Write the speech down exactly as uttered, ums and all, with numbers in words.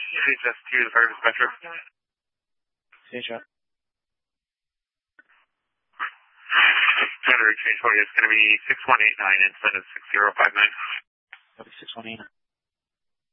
C H S two, the fire dispatcher. C H S. Trying to exchange for you. It's going to be six one eight nine instead of six zero five nine. That'll be six one eight nine.